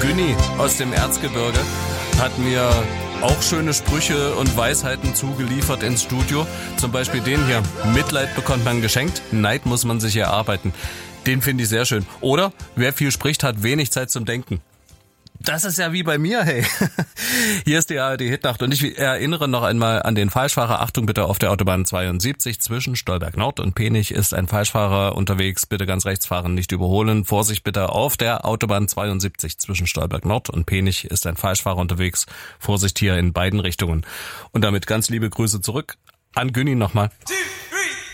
Günni aus dem Erzgebirge hat mir auch schöne Sprüche und Weisheiten zugeliefert ins Studio. Zum Beispiel den hier. Mitleid bekommt man geschenkt, Neid muss man sich erarbeiten. Den finde ich sehr schön. Oder, wer viel spricht, hat wenig Zeit zum Denken. Das ist ja wie bei mir, hey. Hier ist die ARD-Hitnacht und ich erinnere noch einmal an den Falschfahrer. Achtung bitte, auf der Autobahn 72 zwischen Stolberg Nord und Penich ist ein Falschfahrer unterwegs. Bitte ganz rechts fahren, nicht überholen. Vorsicht bitte, auf der Autobahn 72 zwischen Stolberg Nord und Penich ist ein Falschfahrer unterwegs. Vorsicht hier in beiden Richtungen. Und damit ganz liebe Grüße zurück an Günni nochmal.